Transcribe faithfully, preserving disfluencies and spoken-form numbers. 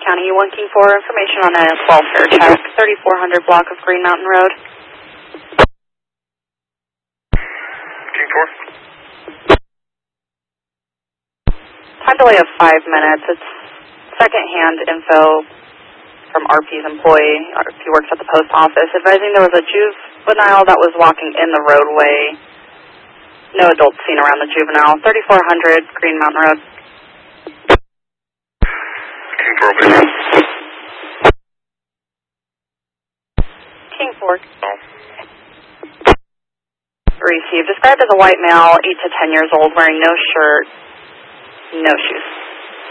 County, one King four, information on a welfare check, thirty-four hundred block of Green Mountain Road. King four. Time delay of five minutes. It's second-hand info from R P's employee. R P works at the post office, advising there was a juvenile that was walking in the roadway. No adults seen around the juvenile. thirty-four hundred Green Mountain Road. King four, over. King four. Received. Described as a white male, eight to ten years old, wearing no shirt, no shoes.